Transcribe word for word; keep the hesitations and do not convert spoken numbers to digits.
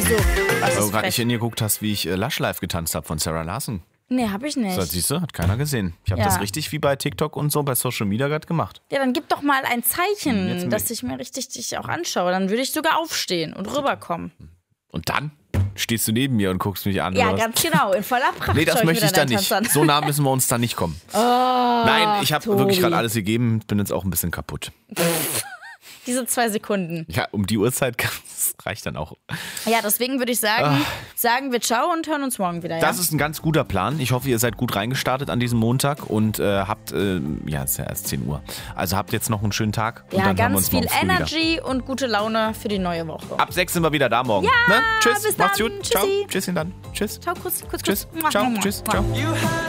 Also, was Weil du ist gerade nicht frech? hingeguckt hast, wie ich äh, Lush Live getanzt habe von Sarah Larson. Nee, hab ich nicht. So, siehst du, hat keiner gesehen. Ich habe Ja. das richtig wie bei TikTok und so bei Social Media gerade gemacht. Ja, dann gib doch mal ein Zeichen, Jetzt dass ich mir richtig dich auch anschaue. Dann würde ich sogar aufstehen und rüberkommen. Und dann stehst du neben mir und guckst mich an. Ja, oder was? ganz genau, in voller Pracht. Nee, das schau ich möchte mir ich dann deinen nicht. Tanz an. So nah müssen wir uns da nicht kommen. Oh, Nein, ich habe Tobi. wirklich gerade alles gegeben. Bin jetzt auch ein bisschen kaputt. Diese zwei Sekunden. Ja, um die Uhrzeit, das reicht dann auch. Ja, deswegen würde ich sagen, sagen wir ciao und hören uns morgen wieder. Ja? Das ist ein ganz guter Plan. Ich hoffe, ihr seid gut reingestartet an diesem Montag und äh, habt, äh, ja, es ist ja erst zehn Uhr. Also habt jetzt noch einen schönen Tag. Und ja, dann hören wir ganz uns viel morgen früh wieder. Energy und gute Laune für die neue Woche. Ab sechs sind wir wieder da morgen. Ja, ne? Tschüss, bis macht's dann. gut. Ciao. Tschüssi. Tschüsschen dann. Tschüss. Ciao, kurz, kurz, Tschüss. kurz. Ciao. Tschüss. Ciao.